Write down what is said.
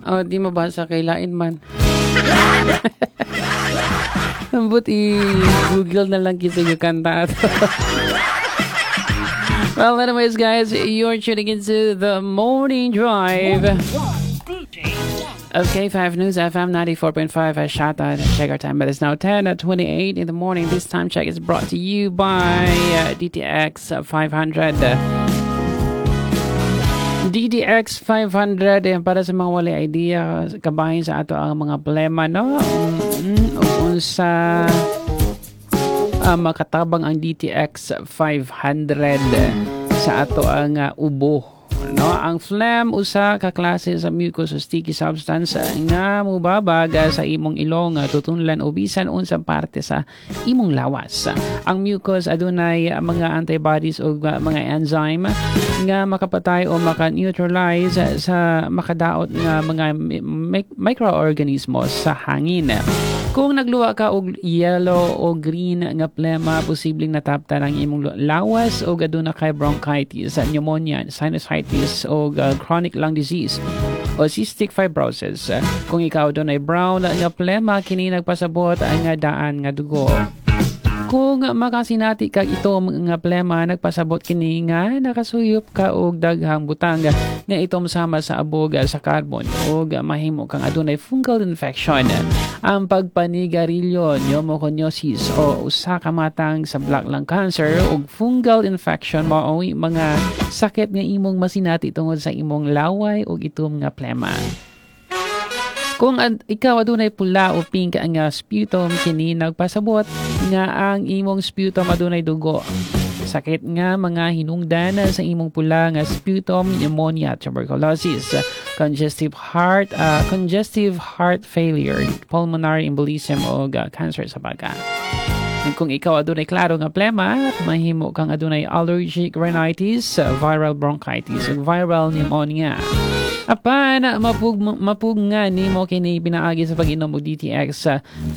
Oh, di mabasa kay lain man. But i-google na lang kita yung kanta. Well, anyways, guys, you're tuning into the Morning Drive. Okay, 5 News FM 94.5. Shout out. Check our time, but it's now 10:28 in the morning. This time check is brought to you by DTX 500. DTX 500 para sa mga wali idea kabahin sa ato ang mga problema, no? Unsa makatabang ang DTX 500 sa ato ang ubo, no? Ang phlegm usa ka klase sa mucus o sticky substance nga mubabag sa imong ilong, tutunlan o bisan unsang parte sa imong lawas. Ang mucus adunay mga antibodies o mga enzyme nga makapatay o maka-neutralize sa makadaot nga mga microorganismos sa hangin. Kung nagluwa ka og yellow o green nga plema, posibleng nataptan ang imong lawas o aduna kay bronchitis, pneumonia, sinusitis o chronic lung disease o cystic fibrosis. Kung ikaw doon ay brown nga plema, kini nagpasabot ang daan nga dugo. Kung makasinati kag itom nga plema, nagpasabot kini nga nakasuyop ka og daghang butang nga itom sama sa abog sa carbon og mahimo kang adunay fungal infection. Ang pagpanigarilyo, pneumoconiosis o usa ka matang sa black lung cancer ug fungal infection mao mga sakit nga imong masinati tungod sa imong laway ug itom nga plema. Kung ikaw adunay pula o pink ang sputum, kini nagpasabot nga ang imong sputum adunay dugo. Sakit nga mga hinungdan sa imong pula nga sputum, pneumonia, tuberculosis, congestive heart failure, pulmonary embolism o cancer sa baga. Kung ikaw adunay klaro nga plema, mahimo kang adunay allergic rhinitis, viral bronchitis, ug viral pneumonia. Apan mapug nga nimo kini pinaagi sa pag-inom og DTX